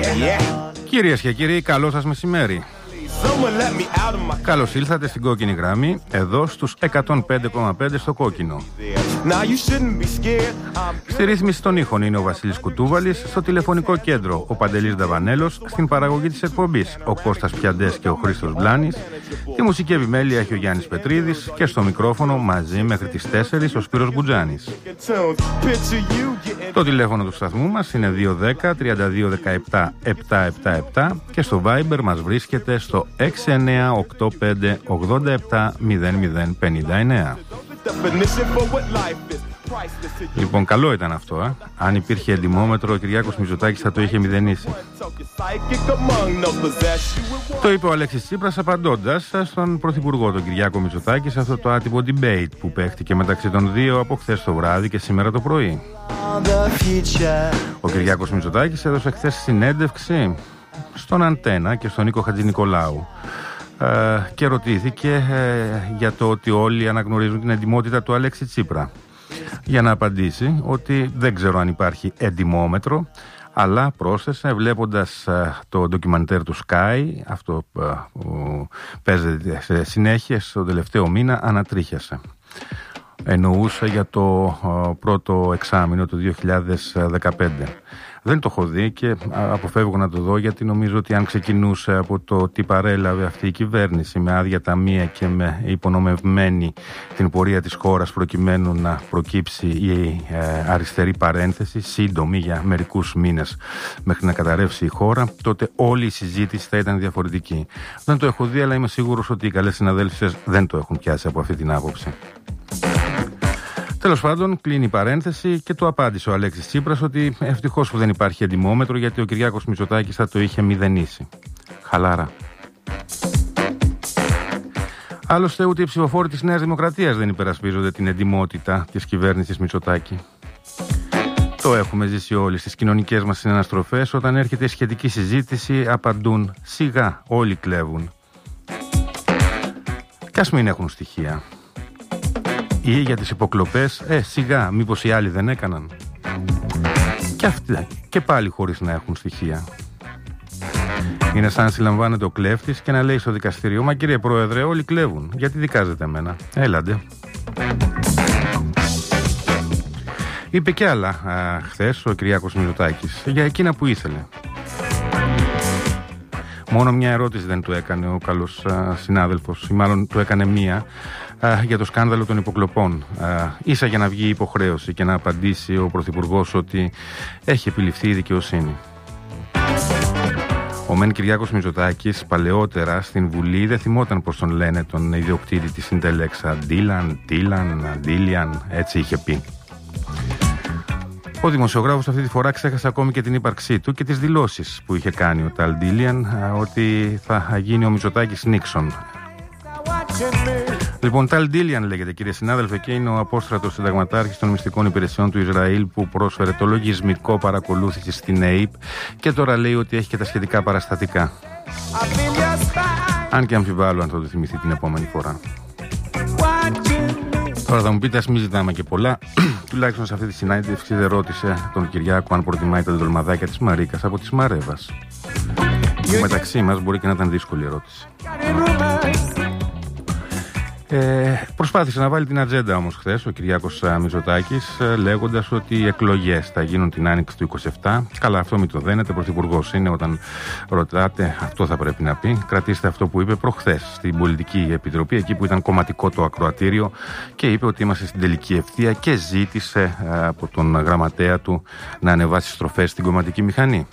Κυρίες και κύριοι, καλό σας μεσημέρι. Καλώς ήλθατε στην κόκκινη γραμμή, εδώ στους 105,5 στο κόκκινο. Στη ρύθμιση των ήχων είναι ο Βασίλης Κουτούβαλης, στο τηλεφωνικό κέντρο ο Παντελής Δαβανέλος, στην παραγωγή της εκπομπής ο Κώστας Πιαντές και ο Χρήστος Μπλάνης, τη μουσική επιμέλεια έχει ο Γιάννης Πετρίδης και στο μικρόφωνο μαζί μέχρι τις 4 ο Σπύρος Μπουτζάνης. Το τηλέφωνο του σταθμού μας είναι 210 32 17 777 και στο Viber μας βρίσκεται στο 6985 87 0059. Λοιπόν, καλό ήταν αυτό, Αν υπήρχε εντιμόμετρο, ο Κυριάκος Μητσοτάκης θα το είχε μηδενίσει. Το είπε ο Αλέξης Τσίπρας απαντώντας στον Πρωθυπουργό τον Κυριάκο Μητσοτάκη σε αυτό το άτυπο debate που παίχτηκε μεταξύ των δύο από χθες το βράδυ και σήμερα το πρωί. Ο Κυριάκος Μητσοτάκης έδωσε χθες συνέντευξη στον Αντένα και στον Νίκο Χατζηνικολάου και ρωτήθηκε για το ότι όλοι αναγνωρίζουν την εντιμότητα του Αλέξη Τσίπρα, για να απαντήσει ότι δεν ξέρω αν υπάρχει εντιμόμετρο, αλλά πρόσθεσε, βλέποντας το ντοκιμαντέρ του Sky, αυτό που παίζεται σε συνέχεια στο τελευταίο μήνα, ανατρίχιασε. Εννοούσε για το πρώτο εξάμηνο του 2015. Δεν το έχω δει και αποφεύγω να το δω, γιατί νομίζω ότι αν ξεκινούσε από το τι παρέλαβε αυτή η κυβέρνηση με άδεια ταμεία και με υπονομευμένη την πορεία της χώρας προκειμένου να προκύψει η αριστερή παρένθεση, σύντομη για μερικούς μήνες μέχρι να καταρρεύσει η χώρα, τότε όλη η συζήτηση θα ήταν διαφορετική. Δεν το έχω δει, αλλά είμαι σίγουρος ότι οι καλές συναδέλφισες δεν το έχουν πιάσει από αυτή την άποψη. Τέλος πάντων, κλείνει η παρένθεση και το απάντησε ο Αλέξης Τσίπρας ότι ευτυχώς που δεν υπάρχει εντιμόμετρο, γιατί ο Κυριάκος Μητσοτάκης θα το είχε μηδενίσει. Χαλάρα. Άλλωστε, ούτε οι ψηφοφόροι της Νέας Δημοκρατίας δεν υπερασπίζονται την εντιμότητα της κυβέρνησης Μητσοτάκη. Το έχουμε ζήσει όλοι στις κοινωνικές μας συναναστροφές. Όταν έρχεται η σχετική συζήτηση, απαντούν σιγά, όλοι κλέβουν. Κι ας μην έχουν στοιχεία. Ή για τις υποκλοπές, σιγά, μήπως οι άλλοι δεν έκαναν. Και αυτοί, και πάλι χωρίς να έχουν στοιχεία. Είναι σαν να συλλαμβάνεται ο κλέφτης και να λέει στο δικαστήριο: «Μα κύριε Πρόεδρε, όλοι κλέβουν, γιατί δικάζετε εμένα?» Έλαντε. Είπε και άλλα χθες ο Κυριάκος Μητσοτάκης για εκείνα που ήθελε. Μόνο μια ερώτηση δεν του έκανε ο καλός συνάδελφος, ή μάλλον του έκανε μία, για το σκάνδαλο των υποκλοπών. Ίσα για να βγει η υποχρέωση και να απαντήσει ο Πρωθυπουργός ότι έχει επιληφθεί η δικαιοσύνη. Ο μεν Κυριάκος Μητσοτάκης παλαιότερα στην Βουλή δεν θυμόταν πως τον λένε τον ιδιοκτήτη της Συντελέξα. Ντίλιαν, έτσι είχε πει. Ο δημοσιογράφος αυτή τη φορά ξέχασε ακόμη και την ύπαρξή του και τις δηλώσεις που είχε κάνει ο Ταλ Ντίλιαν ότι θα γίνει ο Μητσοτάκης Νίξον. Λοιπόν, Ταλ Ντίλιαν λέγεται, κύριε συνάδελφε, και είναι ο απόστρατος συνταγματάρχης των μυστικών υπηρεσιών του Ισραήλ που πρόσφερε το λογισμικό παρακολούθηση στην ΑΕΠ και τώρα λέει ότι έχει και τα σχετικά παραστατικά. Αν και αμφιβάλλω αν θα το θυμηθεί την επόμενη φορά. Τώρα θα μου πείτε, ας μην ζητάμε και πολλά. Τουλάχιστον σε αυτή τη συνάντηση δεν ρώτησε τον Κυριάκο αν προτιμάει τα ντολμαδάκια της Μαρίκας από της Μαρέβας. Μεταξύ μας μπορεί και να ήταν δύσκολη ερώτηση. Προσπάθησε να βάλει την ατζέντα όμως χθες ο Κυριάκος Μητσοτάκης, λέγοντας ότι οι εκλογές θα γίνουν την άνοιξη του 27. Καλά, αυτό μην το δένετε, πρωθυπουργός είναι, όταν ρωτάτε αυτό θα πρέπει να πει. Κρατήστε αυτό που είπε προχθές στην Πολιτική Επιτροπή, εκεί που ήταν κομματικό το ακροατήριο, και είπε ότι είμαστε στην τελική ευθεία και ζήτησε από τον γραμματέα του να ανεβάσει στροφές στην κομματική μηχανή.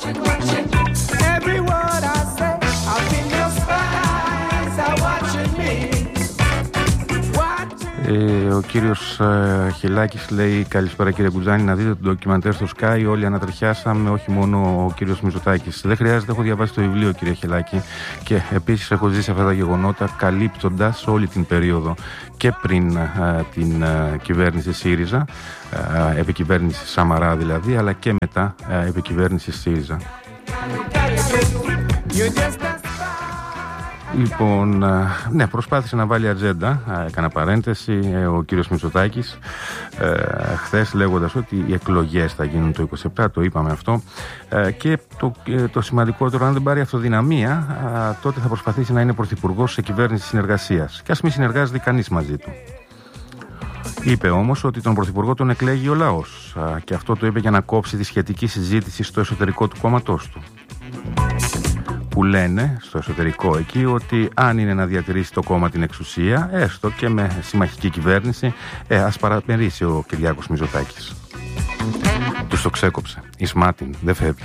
Ο κύριος Χελάκης λέει: «Καλησπέρα κύριε Κουτζάνη, να δείτε το ντοκιμαντέρ στο Sky, όλοι ανατριχιάσαμε, όχι μόνο ο κύριος Μητσοτάκης». Δεν χρειάζεται, έχω διαβάσει το βιβλίο κύριε Χελάκη, και επίσης έχω ζήσει αυτά τα γεγονότα καλύπτοντας όλη την περίοδο και πριν την κυβέρνηση ΣΥΡΙΖΑ, επικυβέρνηση Σαμαρά δηλαδή, αλλά και μετά επικυβέρνηση ΣΥΡΙΖΑ. Λοιπόν, ναι, προσπάθησε να βάλει ατζέντα. Έκανα παρένθεση ο κύριος Μητσοτάκης χθες, λέγοντας ότι οι εκλογές θα γίνουν το 27, το είπαμε αυτό, και το σημαντικότερο, αν δεν πάρει αυτοδυναμία, τότε θα προσπαθήσει να είναι πρωθυπουργός σε κυβέρνηση συνεργασίας, και ας μην συνεργάζεται κανείς μαζί του. Είπε όμως ότι τον πρωθυπουργό τον εκλέγει ο λαός, και αυτό το είπε για να κόψει τη σχετική συζήτηση στο εσωτερικό του κόμματός του, που λένε στο εσωτερικό εκεί ότι αν είναι να διατηρήσει το κόμμα την εξουσία, έστω και με συμμαχική κυβέρνηση, ας παραμερίσει ο Κυριάκος Μητσοτάκης. Τους το ξέκοψε. Η Σμάτιν δεν φεύγει.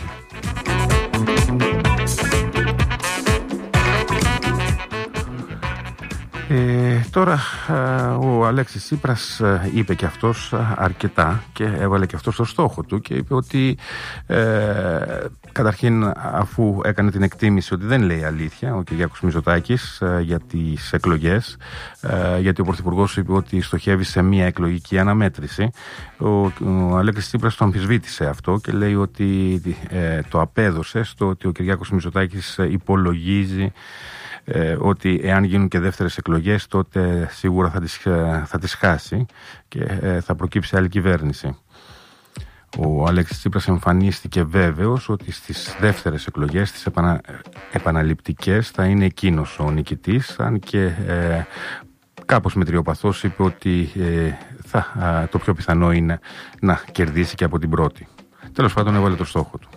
Τώρα ο Αλέξης Τσίπρας είπε και αυτός αρκετά και έβαλε και αυτός το στόχο του, και είπε ότι καταρχήν, αφού έκανε την εκτίμηση ότι δεν λέει αλήθεια ο Κυριάκος Μητσοτάκης για τις εκλογές, γιατί ο Πρωθυπουργός είπε ότι στοχεύει σε μια εκλογική αναμέτρηση, ο Αλέξης Τσίπρας το αμφισβήτησε αυτό και λέει ότι το απέδωσε στο ότι ο Κυριάκος Μητσοτάκης υπολογίζει ότι εάν γίνουν και δεύτερες εκλογές, τότε σίγουρα θα τις χάσει και θα προκύψει άλλη κυβέρνηση. Ο Αλέξης Τσίπρας εμφανίστηκε βέβαιος ότι στις δεύτερες εκλογές, τις επαναληπτικές, θα είναι εκείνος ο νικητής, αν και κάπως μετριοπαθώς είπε ότι το πιο πιθανό είναι να κερδίσει και από την πρώτη. Τέλος πάντων, έβαλε το στόχο του.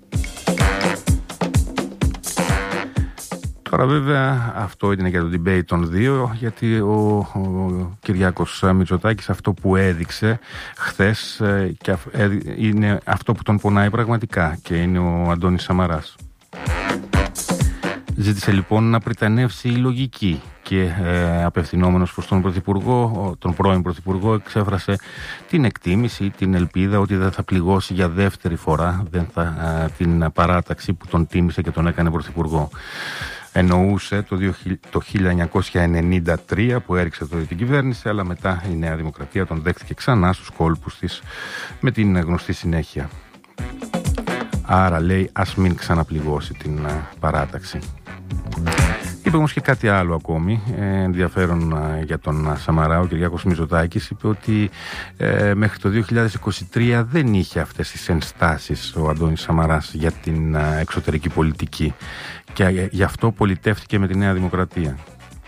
Τώρα βέβαια αυτό ήταν για το debate των δύο, γιατί ο Κυριάκος Μητσοτάκης αυτό που έδειξε χθες και είναι αυτό που τον πονάει πραγματικά, και είναι ο Αντώνης Σαμαράς. Ζήτησε λοιπόν να πριτανεύσει η λογική και απευθυνόμενος προς τον Πρωθυπουργό, τον πρώην Πρωθυπουργό, εξέφρασε την εκτίμηση, την ελπίδα ότι δεν θα πληγώσει για δεύτερη φορά την παράταξη που τον τίμησε και τον έκανε Πρωθυπουργό. Εννοούσε το 1993 που έριξε την κυβέρνηση, αλλά μετά η Νέα Δημοκρατία τον δέχτηκε ξανά στους κόλπους της με την γνωστή συνέχεια. Άρα λέει, ας μην ξαναπληγώσει την παράταξη. Είπε όμως και κάτι άλλο ακόμη ενδιαφέρον για τον Σαμαρά. Ο Κυριάκος Μητσοτάκης είπε ότι μέχρι το 2023 δεν είχε αυτές τις ενστάσεις ο Αντώνης Σαμαράς για την εξωτερική πολιτική, και γι' αυτό πολιτεύτηκε με τη Νέα Δημοκρατία.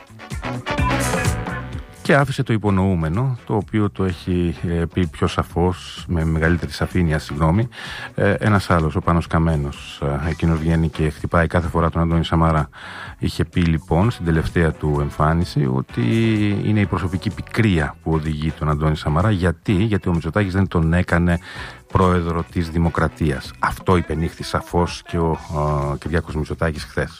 Και άφησε το υπονοούμενο, το οποίο το έχει πει πιο σαφώς, με μεγαλύτερη σαφήνεια, ένας άλλος, ο Πάνος Καμένος. Εκείνος βγαίνει και χτυπάει κάθε φορά τον Αντώνη Σαμαρά. Είχε πει λοιπόν στην τελευταία του εμφάνιση ότι είναι η προσωπική πικρία που οδηγεί τον Αντώνη Σαμαρά. Γιατί ο Μητσοτάκης δεν τον έκανε πρόεδρο της Δημοκρατίας. Αυτό υπενήχθη σαφώς και ο Κυριάκος Μητσοτάκης χθες.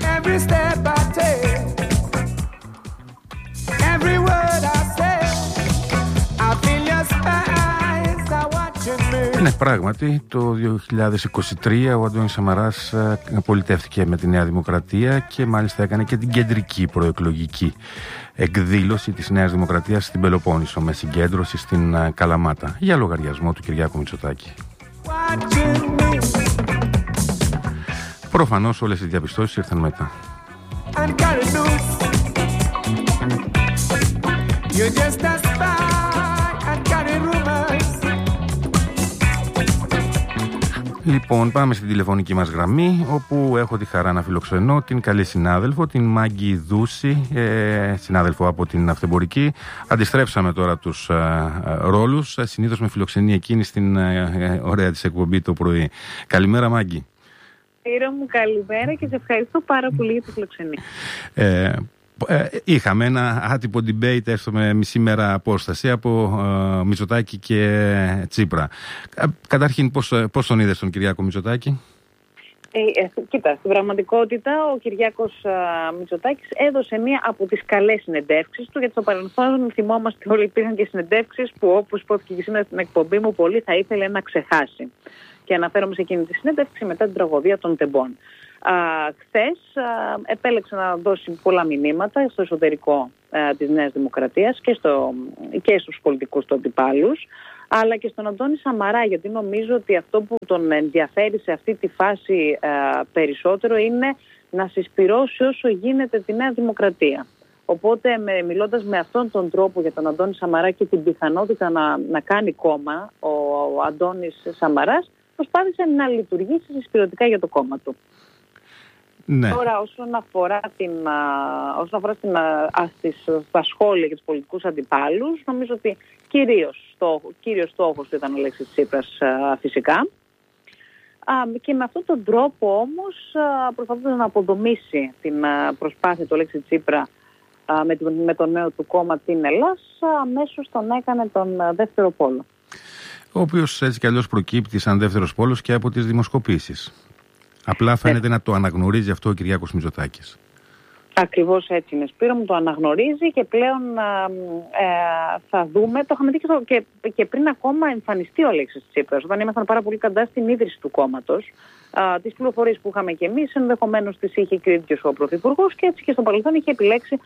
Ναι, πράγματι, το 2023 ο Αντώνης Σαμαράς πολιτεύτηκε με τη Νέα Δημοκρατία και μάλιστα έκανε και την κεντρική προεκλογική εκδήλωση της Νέας Δημοκρατίας στην Πελοπόννησο, με συγκέντρωση στην Καλαμάτα, για λογαριασμό του Κυριάκου Μητσοτάκη. Προφανώς όλες οι διαπιστώσεις ήρθαν μετά. Λοιπόν, πάμε στην τηλεφωνική μας γραμμή, όπου έχω τη χαρά να φιλοξενώ την καλή συνάδελφο, την Μάγκη Δούση, συνάδελφο από την Αυτεμπορική. Αντιστρέψαμε τώρα τους ρόλους, συνήθως με φιλοξενεί εκείνη στην ωραία της εκπομπή το πρωί. Καλημέρα, Μάγκη. Ήρα μου, καλημέρα και σε ευχαριστώ πάρα πολύ για τη φιλοξενία. Είχαμε ένα άτυπο debate, έστω με μισή μέρα απόσταση, από Μητσοτάκη και Τσίπρα. Καταρχήν, πώς τον είδες τον Κυριάκο Μητσοτάκη? Κοίτα, στην πραγματικότητα ο Κυριάκος Μητσοτάκης έδωσε μία από τις καλές συνεντεύξεις του, γιατί στο παρελθόν θυμόμαστε όλοι υπήρχαν και συνεντεύξεις που, όπως υπόθηκε και σήμερα στην εκπομπή μου, πολύ θα ήθελε να ξεχάσει. Και αναφέρομαι σε εκείνη τη συνέντευξη μετά την τραγωδία των Τεμπών. Χθες επέλεξε να δώσει πολλά μηνύματα στο εσωτερικό της Νέας Δημοκρατίας και στους πολιτικούς του αντιπάλους, αλλά και στον Αντώνη Σαμαρά, γιατί νομίζω ότι αυτό που τον ενδιαφέρει σε αυτή τη φάση περισσότερο είναι να συσπυρώσει όσο γίνεται τη Νέα Δημοκρατία. Οπότε μιλώντας με αυτόν τον τρόπο για τον Αντώνη Σαμαρά και την πιθανότητα να κάνει κόμμα, ο Αντώνης Σαμαράς προσπάθησε να λειτουργήσει συσπυρωτικά για το κόμμα του. Ναι. Τώρα όσον αφορά στα σχόλια και τους πολιτικούς αντιπάλους, νομίζω ότι κύριος στόχος του ήταν ο Αλέξης Τσίπρας φυσικά. Και με αυτόν τον τρόπο όμως προσπαθούσε να αποδομήσει την προσπάθεια του Αλέξη Τσίπρα με το νέο του κόμμα την Ελλάς, αμέσως τον έκανε τον δεύτερο πόλο. Ο οποίος έτσι κι αλλιώς προκύπτει σαν δεύτερος πόλος και από τις δημοσκοπήσεις. Απλά φαίνεται να το αναγνωρίζει αυτό ο Κυριάκος Μητσοτάκης. Ακριβώς έτσι είναι, Σπύρο μου, το αναγνωρίζει και πλέον θα δούμε, το είχαμε δει και πριν ακόμα εμφανιστεί ο Αλέξης Τσίπρας, όταν ήμασταν πάρα πολύ κοντά στην ίδρυση του κόμματος. Τις πληροφορίες που είχαμε και εμείς, ενδεχομένως τις είχε και ο ίδιος ο Πρωθυπουργός και έτσι και στο παρελθόν είχε επιλέξει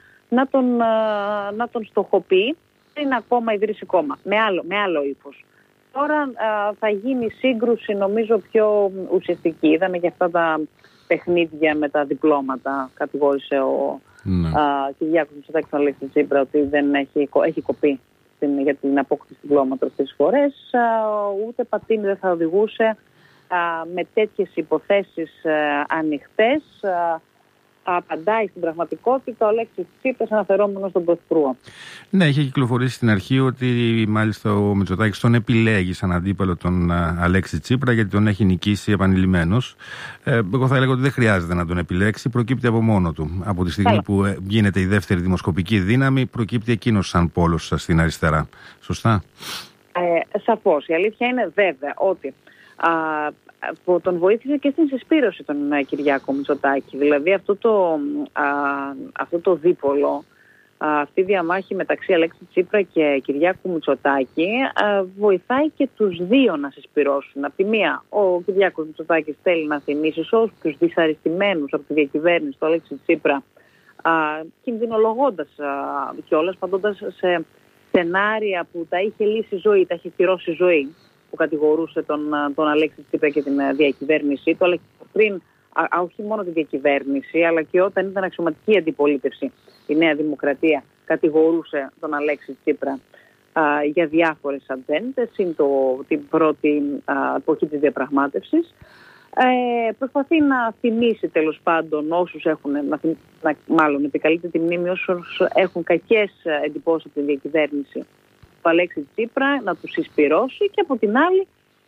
να τον στοχοποιεί πριν ακόμα ιδρύσει κόμμα, με άλλο ύφος. Τώρα θα γίνει σύγκρουση νομίζω πιο ουσιαστική. Είδαμε και αυτά τα παιχνίδια με τα διπλώματα. Κατηγόρησε ο Κυριάκος Μητσοτάκης τον Αλέξη Τσίπρα ότι δεν έχει κοπεί για την απόκτηση διπλώματος στις φορές. Ούτε πατίνι δεν θα οδηγούσε με τέτοιες υποθέσεις ανοιχτές. Απαντάει στην πραγματικότητα ο Αλέξης Τσίπρας αναφερόμενος στον Πρωθυπουργό. Ναι, είχε κυκλοφορήσει στην αρχή ότι μάλιστα ο Μητσοτάκης τον επιλέγει σαν αντίπαλο τον Αλέξη Τσίπρα γιατί τον έχει νικήσει επανειλημμένος. Εγώ θα έλεγα ότι δεν χρειάζεται να τον επιλέξει, προκύπτει από μόνο του. Από τη στιγμή που γίνεται η δεύτερη δημοσκοπική δύναμη, προκύπτει εκείνος σαν πόλος στην αριστερά. Σωστά? Σαφώς. Η αλήθεια είναι βέβαια ότι που τον βοήθησε και στην συσπήρωση τον Κυριάκο Μητσοτάκη. Δηλαδή αυτό το δίπολο, αυτή η διαμάχη μεταξύ Αλέξη Τσίπρα και Κυριάκου Μητσοτάκη βοηθάει και τους δύο να συσπυρώσουν. Από τη μία, ο Κυριάκος Μητσοτάκης θέλει να θυμίσει όσους τους δυσαρεστημένους από τη διακυβέρνηση του Αλέξη Τσίπρα, κινδυνολογώντας κιόλας, παντώντας σε σενάρια που τα είχε λύσει ζωή, τα είχε κυρώσει ζωή, που κατηγορούσε τον Αλέξη Τσίπρα και την διακυβέρνησή του, αλλά και πριν, όχι μόνο τη διακυβέρνηση, αλλά και όταν ήταν αξιωματική αντιπολίτευση η Νέα Δημοκρατία, κατηγορούσε τον Αλέξη Τσίπρα για διάφορες ατζέντες, την πρώτη εποχή της διαπραγμάτευσης. Προσπαθεί να θυμίσει τέλος πάντων όσους έχουν, μάλλον επικαλείται τη μνήμη όσους έχουν κακές εντυπώσεις από τη διακυβέρνηση του Αλέξη Τσίπρα, να τους συσπυρώσει, και από την άλλη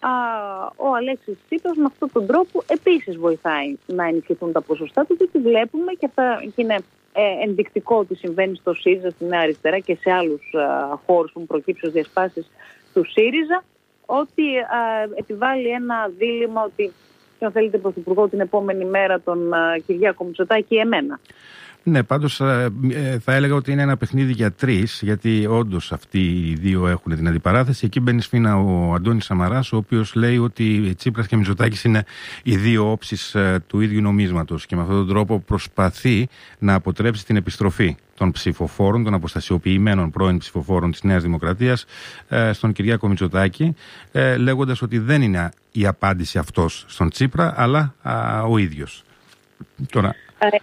ο Αλέξης Τσίπρας με αυτόν τον τρόπο επίσης βοηθάει να ενισχυθούν τα ποσοστά του, γιατί βλέπουμε, και αυτά είναι ενδεικτικό ότι συμβαίνει στο ΣΥΡΙΖΑ, στη Νέα Αριστερά και σε άλλους χώρους που προκύψουν διασπάσεις του ΣΥΡΙΖΑ, ότι επιβάλλει ένα δίλημμα ότι αν θέλετε πρωθυπουργό την επόμενη μέρα τον Κυριάκο Μητσοτάκη ή εμένα. Ναι, πάντως θα έλεγα ότι είναι ένα παιχνίδι για τρεις, γιατί όντως αυτοί οι δύο έχουν την αντιπαράθεση. Εκεί μπαίνει σφήνα ο Αντώνης Σαμαράς, ο οποίος λέει ότι Τσίπρας και Μητσοτάκης είναι οι δύο όψεις του ίδιου νομίσματος και με αυτόν τον τρόπο προσπαθεί να αποτρέψει την επιστροφή των ψηφοφόρων, των αποστασιοποιημένων πρώην ψηφοφόρων της Νέας Δημοκρατίας στον Κυριάκο Μητσοτάκη, λέγοντας ότι δεν είναι η απάντηση αυτός στον Τσίπρα, αλλά ο ίδιος. Τώρα...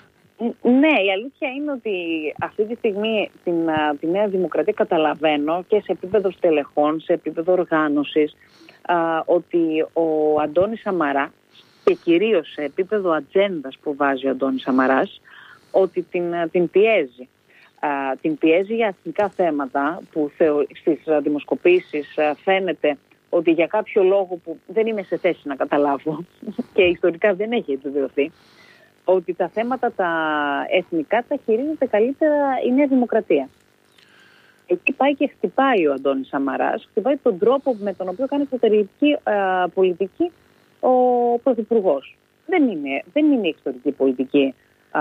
Ναι, η αλήθεια είναι ότι αυτή τη στιγμή τη Νέα Δημοκρατία καταλαβαίνω και σε επίπεδο στελεχών, σε επίπεδο οργάνωσης, ότι ο Αντώνης Σαμαρά και κυρίως σε επίπεδο ατζέντας που βάζει ο Αντώνης Σαμαράς, ότι την πιέζει. Την πιέζει για εθνικά θέματα που στις δημοσκοπήσεις φαίνεται ότι για κάποιο λόγο που δεν είμαι σε θέση να καταλάβω και ιστορικά δεν έχει επιβεβαιωθεί, ότι τα θέματα τα εθνικά τα χειρίζεται καλύτερα η Νέα Δημοκρατία. Εκεί πάει και χτυπάει ο Αντώνης Σαμαράς, χτυπάει τον τρόπο με τον οποίο κάνει εξωτερική πολιτική ο Πρωθυπουργός. Δεν είναι η εξωτερική πολιτική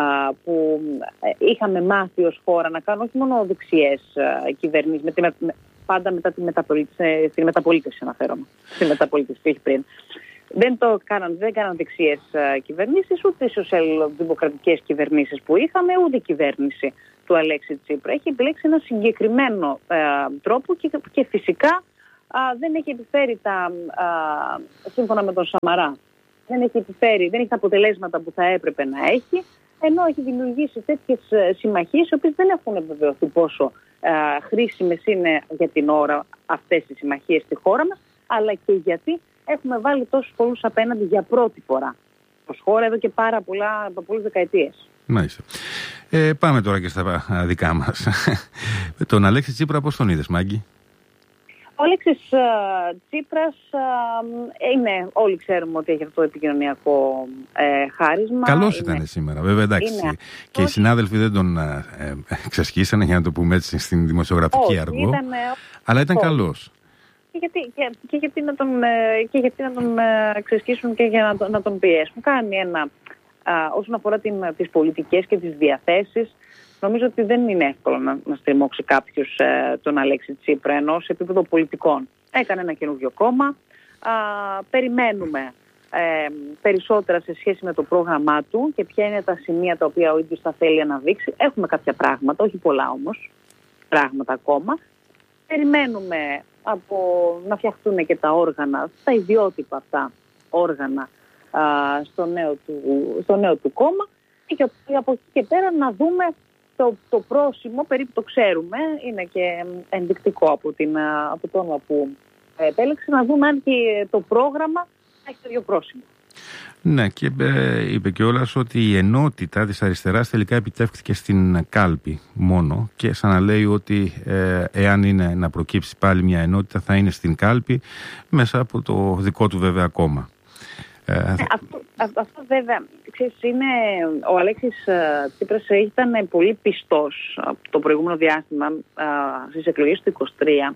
που είχαμε μάθει ως χώρα να κάνουν όχι μόνο δεξιές κυβερνήσεις, πάντα μετά την μεταπολίτευση αναφέρομαι, στη μεταπολίτευση που έχει πριν. Δεν κάναν δεξιές κυβερνήσεις, ούτε σοσιαλδημοκρατικές κυβερνήσεις που είχαμε, ούτε η κυβέρνηση του Αλέξη Τσίπρα. Έχει επιλέξει ένα συγκεκριμένο τρόπο και φυσικά δεν έχει επιφέρει σύμφωνα με τον Σαμαρά, δεν έχει τα αποτελέσματα που θα έπρεπε να έχει. ενώ έχει δημιουργήσει τέτοιες συμμαχίες, οι οποίες δεν έχουν επιβεβαιωθεί πόσο χρήσιμες είναι για την ώρα αυτές οι συμμαχίες στη χώρα μας, αλλά και γιατί έχουμε βάλει τόσους πολλούς απέναντι για πρώτη φορά ως χώρα εδώ και πολλές δεκαετίες. Μάλιστα. Πάμε τώρα και στα δικά μας. Τον Αλέξη Τσίπρα πώς τον είδες, Μάγκη? Ο Αλέξης Τσίπρας όλοι ξέρουμε ότι έχει αυτό το επικοινωνιακό χάρισμα. Καλός ήταν σήμερα, βέβαια, εντάξει. Και οι συνάδελφοι δεν τον ξεσχίσανε, για να το πούμε έτσι, στην δημοσιογραφική αργό. Αλλά ήταν καλός. Και γιατί να τον ξεσχίσουν και για να τον πιέσουν. Κάνει όσον αφορά τις πολιτικές και τις διαθέσεις, νομίζω ότι δεν είναι εύκολο να στριμώξει κάποιος τον Αλέξη Τσίπρα, ενώ σε επίπεδο πολιτικών. Έκανε ένα καινούργιο κόμμα. Περιμένουμε περισσότερα σε σχέση με το πρόγραμμά του και ποια είναι τα σημεία τα οποία ο ίδιος θα θέλει να δείξει. Έχουμε κάποια πράγματα, όχι πολλά όμως, πράγματα ακόμα. Περιμένουμε να φτιαχτούν και τα όργανα, τα ιδιότυπα αυτά όργανα στο νέο του κόμμα, και από εκεί και πέρα να δούμε το πρόσημο, περίπου το ξέρουμε, είναι και ενδεικτικό από το όνομα που επέλεξε, να δούμε αν και το πρόγραμμα έχει το ίδιο πρόσημο. Ναι, και είπε κιόλας ότι η ενότητα της αριστεράς τελικά επιτεύχθηκε στην κάλπη μόνο, και σαν να λέει ότι εάν είναι να προκύψει πάλι μια ενότητα θα είναι στην κάλπη, μέσα από το δικό του βέβαια κόμμα. Αυτό βέβαια, ξέρεις, ο Αλέξης Τσίπρας ήταν πολύ πιστός το προηγούμενο διάστημα στις εκλογές του 2023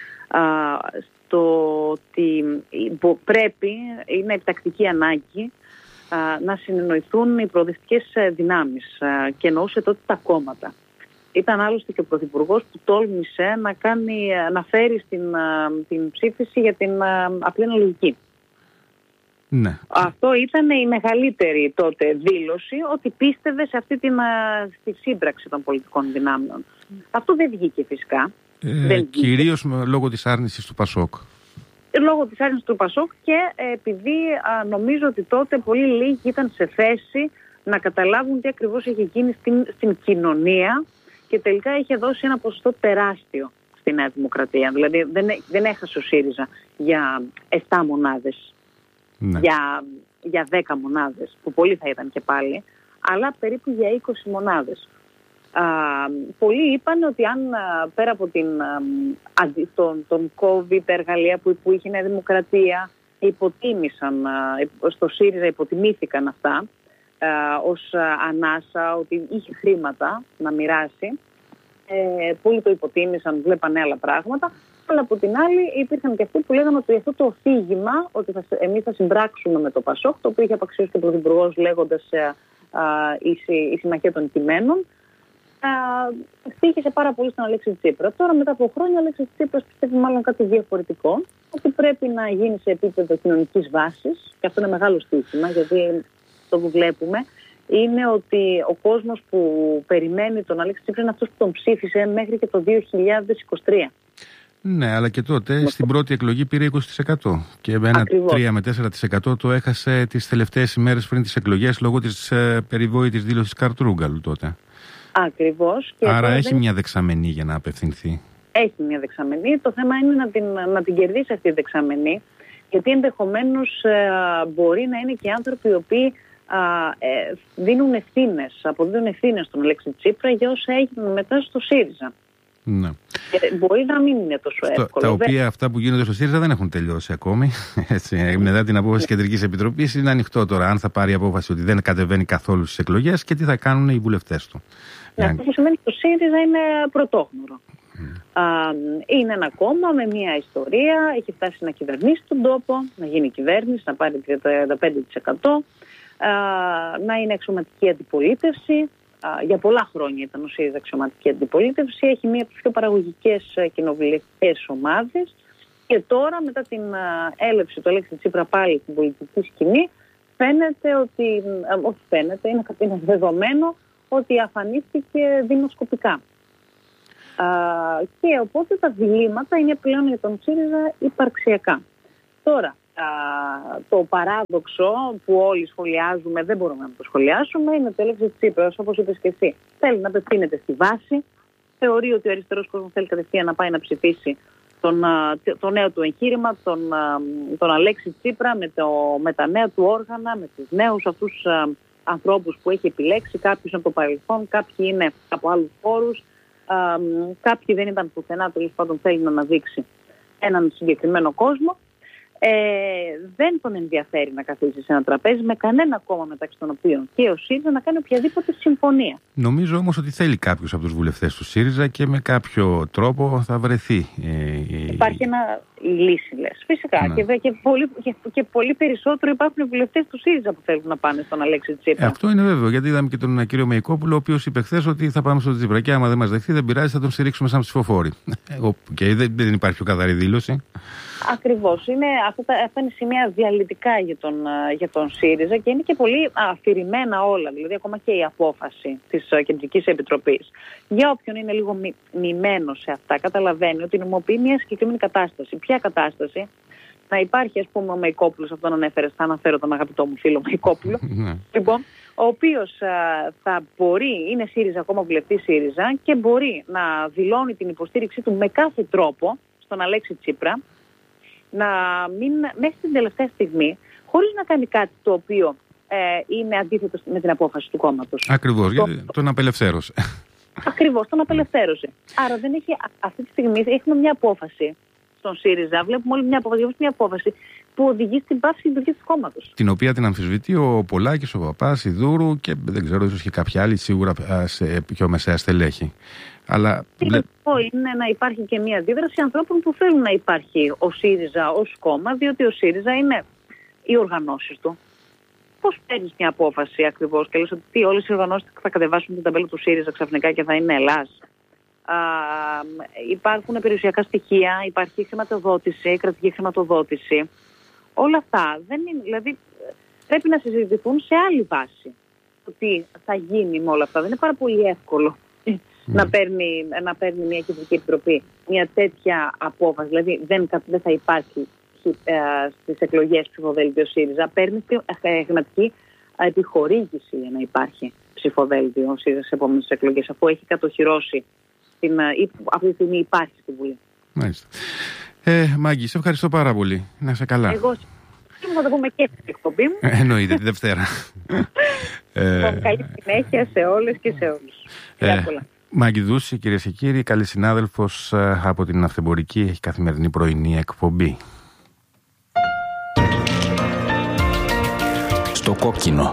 στο ότι είναι επιτακτική ανάγκη να συνεννοηθούν οι προοδευτικές δυνάμεις, και εννοούσε τότε τα κόμματα. Ήταν άλλωστε και ο Πρωθυπουργός που τόλμησε να φέρει την ψήφιση για την απλή αναλογική. Ναι. Αυτό ήταν η μεγαλύτερη τότε δήλωση, ότι πίστευε σε αυτή στη σύμπραξη των πολιτικών δυνάμεων. Αυτό δεν βγήκε φυσικά. Κυρίως λόγω της άρνησης του Πασόκ. Λόγω της άρνησης του Πασόκ, και επειδή νομίζω ότι τότε πολύ λίγοι ήταν σε θέση να καταλάβουν τι ακριβώς είχε γίνει στην κοινωνία, και τελικά είχε δώσει ένα ποσοστό τεράστιο στη Νέα Δημοκρατία. Δηλαδή δεν έχασε ο ΣΥΡΙΖΑ για 7 μονάδες. Ναι. Για 10 μονάδες, που πολύ θα ήταν και πάλι, αλλά περίπου για 20 μονάδες. Πολλοί είπαν ότι αν πέρα από τον COVID, τα εργαλεία που είχε η Νέα Δημοκρατία, στο ΣΥΡΙΖΑ υποτιμήθηκαν αυτά ως ανάσα, ότι είχε χρήματα να μοιράσει. Πολλοί το υποτίμησαν, βλέπανε άλλα πράγματα. Αλλά από την άλλη υπήρχαν και αυτοί που λέγανε ότι αυτό το αφήγημα, ότι εμείς θα συμπράξουμε με το Πασόκ, το οποίο είχε απαξιώσει και ο Πρωθυπουργός λέγοντας η συμμαχία των κειμένων, στοίχησε πάρα πολύ στον Αλέξη Τσίπρα. Τώρα, μετά από χρόνια, ο Αλέξης Τσίπρας πιστεύει μάλλον κάτι διαφορετικό, ότι πρέπει να γίνει σε επίπεδο κοινωνικής βάσης, και αυτό είναι μεγάλο στοίχημα, γιατί το που βλέπουμε είναι ότι ο κόσμος που περιμένει τον Αλέξη Τσίπρα είναι αυτός που τον ψήφισε μέχρι και το 2023. Ναι, αλλά και τότε στην πρώτη εκλογή πήρε 20%, και με ένα 3 με 4% το έχασε τις τελευταίες ημέρες πριν τις εκλογές λόγω της περιβόητης δήλωσης Καρτρούγκαλου τότε. Ακριβώς. Και άρα έχει μια δεξαμενή για να απευθυνθεί. Έχει μια δεξαμενή. Το θέμα είναι να την κερδίσει αυτή η δεξαμενή, γιατί ενδεχομένως μπορεί να είναι και άνθρωποι οι οποίοι αποδίδουν ευθύνες στον Αλέξη Τσίπρα για όσα έγιναν μετά στο ΣΥΡΙΖΑ. Ναι. Μπορεί να μην είναι τόσο εύκολο. Τα οποία αυτά που γίνονται στο ΣΥΡΙΖΑ δεν έχουν τελειώσει ακόμη. Έτσι, μετά την απόφαση της Κεντρικής Επιτροπής είναι ανοιχτό τώρα αν θα πάρει απόφαση ότι δεν κατεβαίνει καθόλου στις εκλογές και τι θα κάνουν οι βουλευτές του. Αυτό που σημαίνει ότι το ΣΥΡΙΖΑ είναι πρωτόγνωρο. Είναι ένα κόμμα με μια ιστορία, έχει φτάσει να κυβερνήσει τον τόπο, να γίνει κυβέρνηση, να πάρει 35%, να είναι αξιωματική αντιπολίτευση. Για πολλά χρόνια ήταν ο ΣΥΡΙΖΑ αξιωματική αντιπολίτευση, έχει μία από τις πιο παραγωγικές κοινοβουλευτικές ομάδες, και τώρα μετά την έλευση του Αλέξη Τσίπρα πάλι στην πολιτική σκηνή είναι δεδομένο ότι αφανίστηκε δημοσκοπικά. Και οπότε τα διλήμματα είναι πλέον για τον ΣΥΡΙΖΑ υπαρξιακά. Τώρα, το παράδοξο που όλοι σχολιάζουμε, δεν μπορούμε να το σχολιάσουμε, είναι το Αλέξη Τσίπρας, όπως είπες και εσύ. Θέλει να απευθύνεται στη βάση, θεωρεί ότι ο αριστερός κόσμος θέλει κατευθείαν να πάει να ψηφίσει το νέο του εγχείρημα, τον Αλέξη Τσίπρα με τα νέα του όργανα, με τους νέους αυτούς ανθρώπους που έχει επιλέξει, κάποιους από το παρελθόν, κάποιοι είναι από άλλους χώρους, κάποιοι δεν ήταν πουθενά, τέλος πάντων θέλει να αναδείξει έναν συγκεκριμένο κόσμο. Δεν τον ενδιαφέρει να καθίσει σε ένα τραπέζι με κανένα κόμμα μεταξύ των οποίων και ο ΣΥΡΙΖΑ να κάνει οποιαδήποτε συμφωνία. Νομίζω όμως ότι θέλει κάποιος από τους βουλευτές του ΣΥΡΙΖΑ και με κάποιο τρόπο θα βρεθεί. Υπάρχει η λύση, λες. Φυσικά. Ναι. Και πολύ περισσότερο υπάρχουν βουλευτές του ΣΥΡΙΖΑ που θέλουν να πάνε στον Αλέξη Τσίπρα. Αυτό είναι βέβαιο. Γιατί είδαμε και τον κύριο Μεϊκόπουλο, ο οποίος είπε χθες ότι θα πάμε στον Τσίπρα. Και άμα δεν μας δεχθεί, δεν πειράζει, θα τον στηρίξουμε σαν ψηφοφόροι. Και δεν υπάρχει πιο καθαρή δήλωση. Ακριβώς. Αυτά είναι σημεία διαλυτικά για τον ΣΥΡΙΖΑ και είναι και πολύ αφηρημένα όλα. Δηλαδή, ακόμα και η απόφαση της Κεντρικής Επιτροπής. Για όποιον είναι λίγο μειμένος σε αυτά, καταλαβαίνει ότι νομιμοποιεί μια συγκεκριμένη κατάσταση. Ποια κατάσταση? Να υπάρχει, ας πούμε, ο Μεϊκόπουλος, αυτόν ανέφερες, θα αναφέρω τον αγαπητό μου φίλο Μεϊκόπουλο. Λοιπόν, ο οποίος θα μπορεί, είναι ΣΥΡΙΖΑ, ακόμα βουλευτής ΣΥΡΙΖΑ, και μπορεί να δηλώνει την υποστήριξή του με κάθε τρόπο στον Αλέξη Τσίπρα, να μην μέχρι την τελευταία στιγμή, χωρίς να κάνει κάτι το οποίο είναι αντίθετο με την απόφαση του κόμματος. Ακριβώς, γιατί τον απελευθέρωσε. Ακριβώς, τον απελευθέρωσε. Άρα δεν έχει, αυτή τη στιγμή έχουμε μια απόφαση στον ΣΥΡΙΖΑ, βλέπουμε όλη μια απόφαση που οδηγεί στην πάυση λειτουργίας του κόμματος. Την οποία την αμφισβητεί ο Πολάκης, ο Παπάς, η Δούρου και δεν ξέρω, ίσως και κάποιοι άλλοι, σίγουρα σε πιο μεσαία στελέχη. Αλλά είναι να υπάρχει και μια αντίδραση ανθρώπων που θέλουν να υπάρχει ο ΣΥΡΙΖΑ ως κόμμα, διότι ο ΣΥΡΙΖΑ είναι οι οργανώσεις του. Πώς παίρνεις μια απόφαση ακριβώς και λες ότι όλες οι οργανώσεις θα κατεβάσουν την ταμπέλα του ΣΥΡΙΖΑ ξαφνικά και θα είναι Ελλάς? Υπάρχουν περιουσιακά στοιχεία, υπάρχει χρηματοδότηση, κρατική χρηματοδότηση. Όλα αυτά δεν είναι, δηλαδή πρέπει να συζητηθούν σε άλλη βάση. Το τι θα γίνει με όλα αυτά. Δεν είναι πάρα πολύ εύκολο να παίρνει μια Κεντρική Επιτροπή μια τέτοια απόφαση. Δηλαδή δεν θα υπάρχει στις εκλογές ψηφοδέλτιο ΣΥΡΙΖΑ. Παίρνει χρηματική επιχορήγηση για να υπάρχει ψηφοδέλτιο ΣΥΡΙΖΑ στις επόμενες εκλογές, αφού έχει κατοχυρώσει αυτή τη στιγμή υπάρχει στη Βουλή. Μάλιστα. Μάγκη, σε ευχαριστώ πάρα πολύ. Να είσαι καλά. Εγώ θα το πούμε και στην εκπομπή μου. Εννοείται, τη Δευτέρα. Καλή συνέχεια σε όλες και σε όλους. Μάγκη Δούση, κυρίες και κύριοι, καλή συνάδελφος από την Ναυτεμπορική, έχει καθημερινή πρωινή εκπομπή. Στο κόκκινο.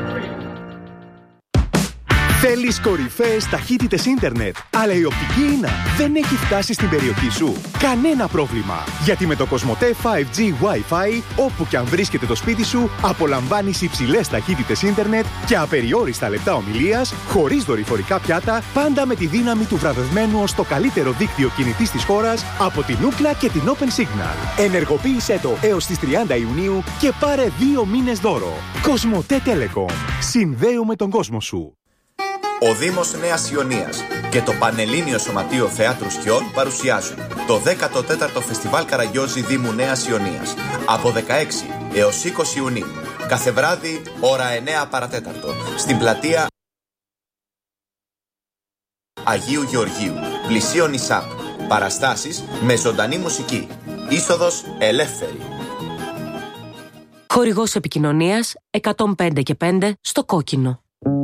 Θέλεις κορυφαίες ταχύτητες ίντερνετ, αλλά η οπτική ίνα δεν έχει φτάσει στην περιοχή σου? Κανένα πρόβλημα, γιατί με το Κοσμοτέ 5G Wi-Fi, όπου και αν βρίσκεται το σπίτι σου, απολαμβάνεις υψηλές ταχύτητες ίντερνετ και απεριόριστα λεπτά ομιλίας, χωρίς δορυφορικά πιάτα, πάντα με τη δύναμη του βραβευμένου ως το καλύτερο δίκτυο κινητής της χώρας από την Ookla και την Open Signal. Ενεργοποίησέ το έως τις 30 Ιουνίου και πάρε 2 μήνες δώρο. Κοσμοτέ Telecom. Συνδέουμε τον κόσμο σου. Ο Δήμος Νέας Ιωνίας και το Πανελλήνιο Σωματείο Θεάτρου Σκιών παρουσιάζουν το 14ο Φεστιβάλ Καραγκιόζη Δήμου Νέας Ιωνίας από 16 έως 20 Ιουνίου. Κάθε βράδυ, ώρα 9 παρατέταρτο, στην πλατεία Αγίου Γεωργίου, πλησίον ΙΣΑΠ. Παραστάσεις με ζωντανή μουσική. Είσοδος ελεύθερη. Χορηγός επικοινωνίας 105 και 5 στο κόκκινο.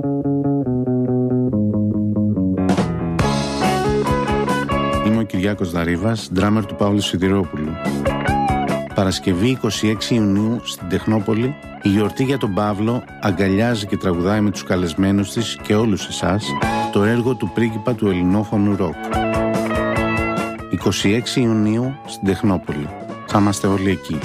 Είμαι ο Κυριάκος Δαρίβας, ντράμερ του Παύλου Σιδηρόπουλου. Παρασκευή 26 Ιουνίου στην Τεχνόπολη, η γιορτή για τον Παύλο αγκαλιάζει και τραγουδάει με τους καλεσμένους της και όλους εσάς το έργο του πρίγκιπα του ελληνόφωνου ροκ. 26 Ιουνίου στην Τεχνόπολη. Θα είμαστε όλοι εκεί.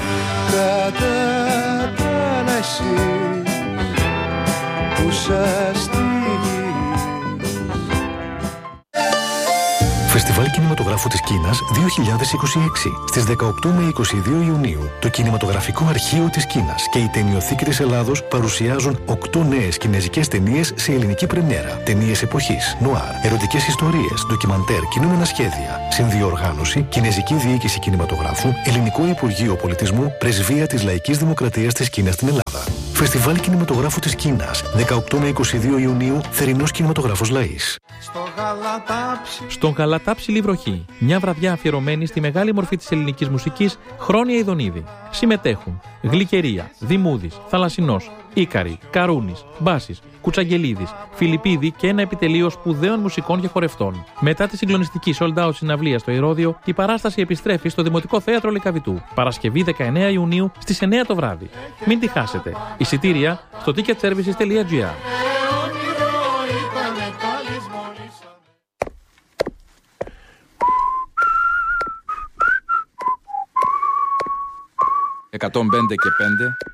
Φεστιβάλ Κινηματογράφου της Κίνας 2026. Στις 18 με 22 Ιουνίου, το Κινηματογραφικό Αρχείο της Κίνας και η Ταινιοθήκη της Ελλάδος παρουσιάζουν 8 νέες κινεζικές ταινίες σε ελληνική πρεμιέρα. Ταινίες εποχής, νουάρ, ερωτικές ιστορίες, ντοκιμαντέρ, κινούμενα σχέδια. Συνδιοργάνωση, Κινεζική Διοίκηση Κινηματογράφου, Ελληνικό Υπουργείο Πολιτισμού, Πρεσβεία της Λαϊκής Δημοκρατίας της Κίνας στην Ελλάδα. Φεστιβάλ Κινηματογράφου της Κίνας, 18 με 22 Ιουνίου, Θερινός Κινηματογράφος Λαΐς. Στον Γαλατά Ψηλή Βροχή, μια βραδιά αφιερωμένη στη μεγάλη μορφή της ελληνικής μουσικής, Χρόνια Ιδονίδη. Συμμετέχουν Γλυκερία, Δημούδης, Θαλασσινός, Ίκαρη, Καρούνης, Μπάσης, Κουτσαγγελίδης, Φιλιππίδη και ένα επιτελείο σπουδαίων μουσικών και χορευτών. Μετά τη συγκλονιστική sold out συναυλία στο Ηρώδειο, η παράσταση επιστρέφει στο Δημοτικό Θέατρο Λυκαβητού. Παρασκευή 19 Ιουνίου στις 9 το βράδυ. Μην τη χάσετε. Εισιτήρια στο ticketservices.gr. 105 και 5